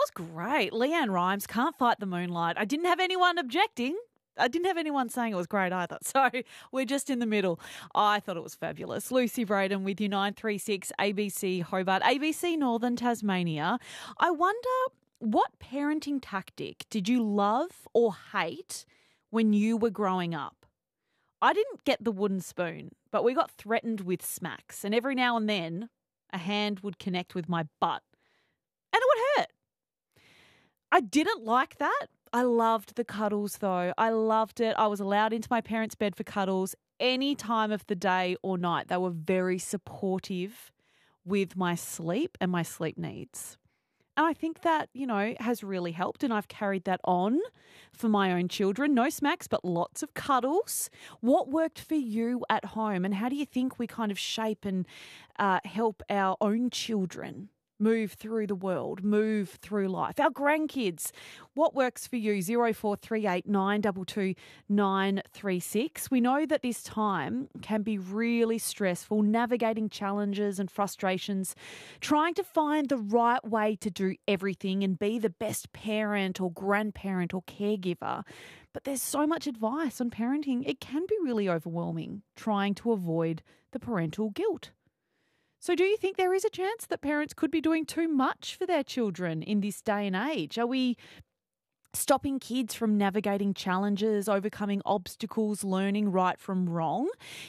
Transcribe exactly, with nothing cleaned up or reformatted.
was great. Leanne Rhymes, Can't Fight the Moonlight. I didn't have anyone objecting. I didn't have anyone saying it was great either. So we're just in the middle. I thought it was fabulous. Lucy Braden with you, nine three six A B C Hobart, A B C Northern Tasmania. I wonder, what parenting tactic did you love or hate when you were growing up? I didn't get the wooden spoon, but we got threatened with smacks. And every now and then a hand would connect with my butt and it would hurt. I didn't like that. I loved the cuddles though. I loved it. I was allowed into my parents' bed for cuddles any time of the day or night. They were very supportive with my sleep and my sleep needs. And I think that, you know, has really helped, and I've carried that on for my own children. No smacks, but lots of cuddles. What worked for you at home, and how do you think we kind of shape and uh, help our own children move through the world, move through life? Our grandkids, what works for you? zero four three eight nine two two nine three six. We know that this time can be really stressful, navigating challenges and frustrations, trying to find the right way to do everything and be the best parent or grandparent or caregiver. But there's so much advice on parenting. It can be really overwhelming trying to avoid the parental guilt. So do you think there is a chance that parents could be doing too much for their children in this day and age? Are we stopping kids from navigating challenges, overcoming obstacles, learning right from wrong?